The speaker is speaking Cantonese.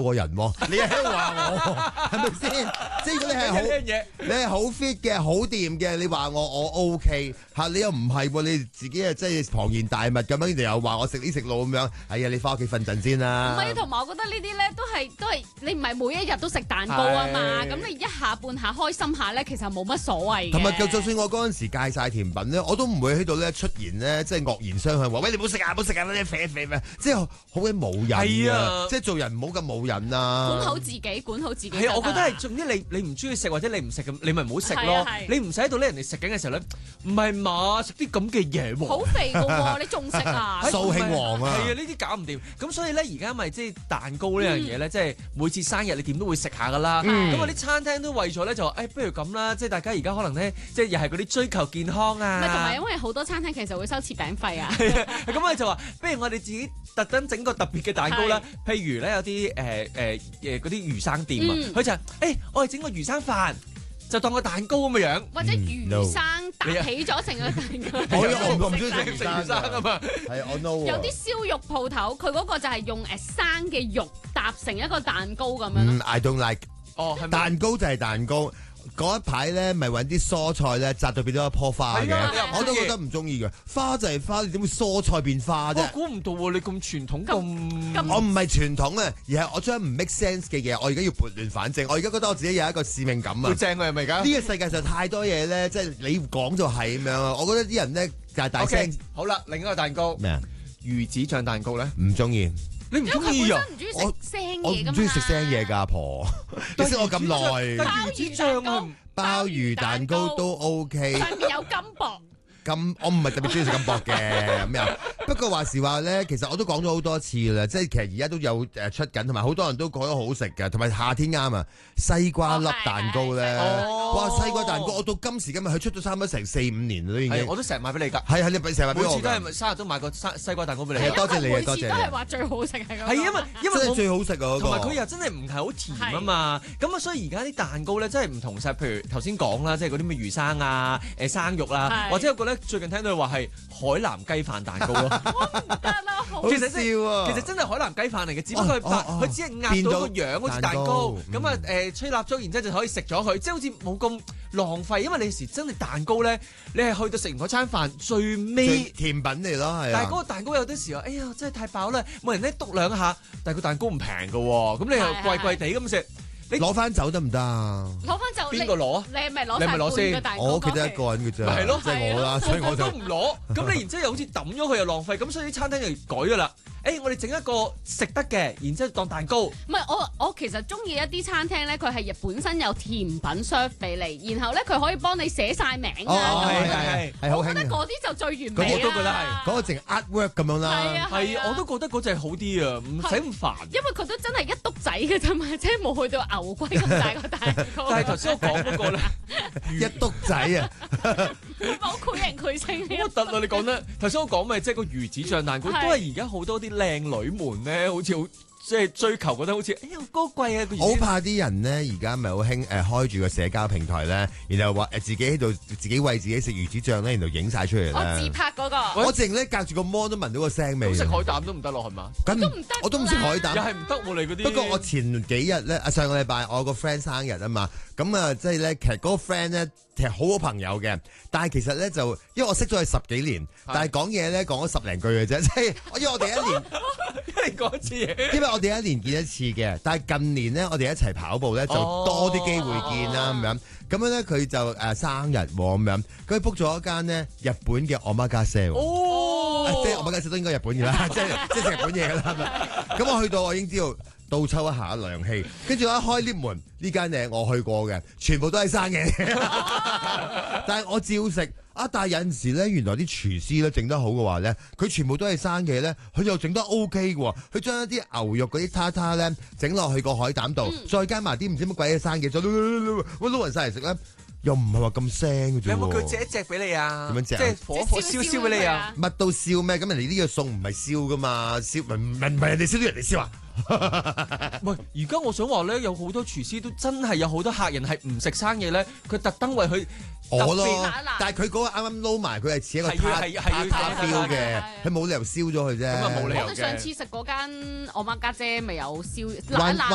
個人喎，你喺度話我係咪先？即係如果你係好 fit 嘅、好掂嘅，你話我 OK 嚇，你又唔係喎，你自己即係龐然大物咁樣，你又話我食呢食路咁樣，哎呀，你翻屋企瞓陣先啦。 唔係，同埋我覺得呢啲咧都係你唔係每一日都食蛋糕啊嘛，咁你一下半下開心下咧，其實冇乜所謂嘅。 同埋就算我嗰陣時戒晒甜品咧，我都唔會喺度咧出言咧，即係惡言相向話，喂，你唔好食啊，唔好食啊，你肥咩？即係好鬼冇癮啊！即係做人唔好咁冇癮啊！ 管好自己，管好自己。 係啊，我覺得係總之你唔中意食或者你唔食咁，你咪唔好食咯。你唔使喺度咧，人哋食緊嘅時候咧，唔係嘛？食啲咁嘅嘢喎， 好肥㗎喎，你仲食啊？ 掃興王啊！ 係啊，呢啲搞唔掂。咁所以咧，而家咪即係蛋糕呢樣嘢咧，即係每次生日你點都會食下㗎啦。咁啊啲餐廳都為咗咧就話，不如咁啦，即係大家而家可能咧，即係又係嗰啲追求健康啊。 唔係，同埋因為好多餐廳其實會收切餅費啊。 咁我哋就話，不如我哋自己特登整個特別嘅蛋糕啦。譬如咧有啲嗰啲魚生店啊，佢就我哋整個魚生飯，就當個蛋糕咁嘅樣， 或者魚生搭起咗成個蛋糕。 我唔中意食魚生啊嘛， 係我 know。 有啲燒肉鋪頭，佢嗰個就係用生嘅肉搭成一個蛋糕咁樣。 I don't like。蛋糕就係蛋糕。嗰一排咧，咪揾啲蔬菜咧，摘到變咗一棵花嘅，我都覺得唔中意嘅。花就係花，你點會蔬菜變花啫？ 我估唔到喎，你咁傳統咁。 我唔係傳統啊，而係我將唔 make sense 嘅嘢，我而家要撥亂反正。我而家覺得我自己有一個使命感啊！ 好正啊，係咪而家？ 呢個世界上太多嘢咧，即係你講就係咁樣啊！我覺得啲人咧就係大聲。 好啦，另一個蛋糕咩啊？ 魚子醬蛋糕咧， 唔中意。 你唔中意啊？ 我唔中意食生嘢㗎，阿婆。你識我咁耐。 魚子醬啊， 鮑魚蛋糕都 OK。 上面有金箔。 咁我唔係特別中意食咁薄嘅咁樣。不過話時話咧，其實我都講咗好多次啦，即係其實而家都有出緊，同埋好多人都覺得好食嘅，同埋夏天啱啊！西瓜粒蛋糕咧，哇！西瓜蛋糕我到今時今日佢出咗差唔多成4-5年啦，都已經。 我都成日買俾你㗎。 係你成日買俾我。每次都係生日都買個西瓜蛋糕俾你。 多謝你啊，多謝你。 每次都係話最好食係咁。 係因為真係最好食啊！ 同埋佢又真係唔係好甜啊嘛，咁啊所以而家啲蛋糕咧真係唔同晒，譬如頭先講啦，即係嗰啲咩魚生啊、生肉啦，或者有個咧最近聽到話係海南雞飯蛋糕咯。 得啦，好其實笑啊！ 其實真係海南雞飯嚟嘅，只不過佢只係壓到個樣好似蛋糕，咁啊吹蠟燭，然之後就可以食咗佢，即係好似冇咁浪費。因為你有時真係蛋糕咧，你係去到食完嗰餐飯最尾甜品嚟咯，係。 但係嗰個蛋糕有啲時候，哎呀真係太飽啦，冇人咧篤兩下，但係個蛋糕唔平㗎喎，咁你又貴貴地咁食。 你攞翻走得唔得啊？ 攞翻走邊個攞啊？ 你係咪攞晒半個蛋糕？ 我屋企得一個人嘅啫， 係咯， 即係我啦，所以我就都唔攞。咁你然之後又好似抌咗佢又浪費，咁所以啲餐廳就改㗎啦。我哋整一個食得嘅，然之後當蛋糕。 唔係我其實中意一啲餐廳咧，佢係本身有甜品 serve 俾你，然後咧佢可以幫你寫晒名啊。 係好興。 我覺得嗰啲就最完美啦。 我都覺得係嗰個淨 artwork 咁樣啦。 係我都覺得嗰隻好啲啊，唔使咁煩。 因為佢都真係一篤仔嘅啫嘛，即係冇去到牛龜咁大個蛋糕。 但係頭先我講嗰個咧， 一篤仔啊， 冇繪形繪聲。 好核突啊！你講得頭先我講咪即係個魚子醬蛋糕，都係而家好多啲靚女們咧，好似好即係追求，覺得好似好高貴啊！ 好怕啲人咧，而家咪好興開住個社交平台咧，然後話自己喺度自己餵自己食魚子醬咧，然後影晒出嚟咧。 我自拍嗰個， 我淨咧隔住個芒都聞到個腥味。 食海膽都唔得咯，係嘛？ 咁都唔得，我都唔食海膽， 又係唔得喎你嗰啲。 不過我前幾日咧，上個禮拜我有個 friend 生日啊嘛，咁啊即係咧，其實嗰個 friend 咧其實好好朋友嘅，但係其實咧就因為我識咗佢10幾年，但係講嘢咧講咗10零句嘅啫，即係因為我哋一年一年講一次嘢， 因為我哋一年見一次嘅，但係近年咧我哋一齊跑步咧就多啲機會見啦咁樣，咁樣咧佢就生日咁樣，佢 book 咗一間咧日本嘅 omakase 即係 omakase 都應該日本嘅啦，即係食日本嘢噶啦，咁我去到我已經知道。倒抽一下涼氣，跟住我一開 lift 門，呢間嘢我去過嘅，全部都係生嘢，但係我照食啊！但係有陣時咧，原來啲廚師咧整得好嘅話咧，佢全部都係生嘢咧，佢又整得 OK 嘅喎，佢將一啲牛肉嗰啲塔塔咧整落去個海膽度，再加埋啲唔知乜鬼嘢生嘢，再撈勻晒嚟食咧。又唔係話咁腥嘅啫。 你有冇佢借一隻俾你啊？ 點樣借？ 即係火燒俾你啊？ 乜都燒咩？咁人哋呢個餸唔係燒噶嘛？燒唔係人哋燒，人哋燒啊！ 喂，而家我想話咧，有好多廚師都真係有好多客人係唔食生嘢咧，佢特登為佢我咯，但係佢嗰個啱啱撈埋，佢係似一個塔標嘅，佢冇理由燒咗佢啫。 咁啊冇理由嘅。 我哋上次食嗰間我媽家姐咪有燒